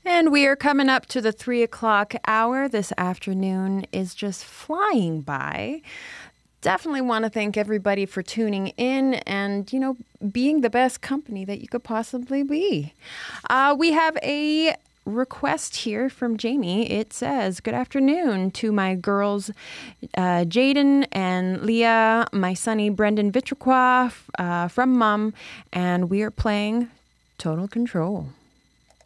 And we are coming up to the 3 o'clock hour. This afternoon is just flying by. Definitely want to thank everybody for tuning in and, being the best company that you could possibly be. We have a request here from Jamie. It says, "Good afternoon to my girls, Jaden and Leah, my sonny Brendan Vitraqua from Mom, and we are playing Total Control."